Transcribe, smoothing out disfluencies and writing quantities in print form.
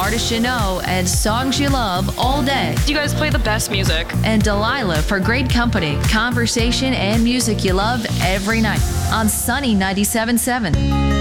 artists you know and songs you love all day. You guys play the best music. And Delilah for great company, conversation, and music you love every night on Sunny 97.7.